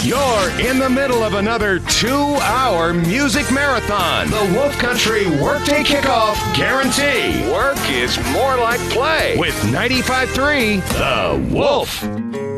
You're in the middle of another 2-hour music marathon. The Wolf Country Workday Kickoff Guarantee. Work is more like play with 95.3 The Wolf.